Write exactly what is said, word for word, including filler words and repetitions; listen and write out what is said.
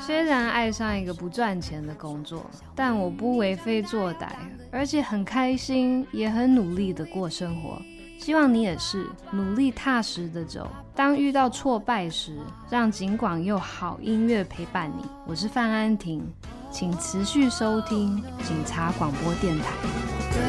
虽然爱上一个不赚钱的工作，但我不为非作歹，而且很开心，也很努力的过生活。希望你也是努力踏实的走，当遇到挫败时，让警广又好音乐陪伴你。我是范安婷，请持续收听警察广播电台。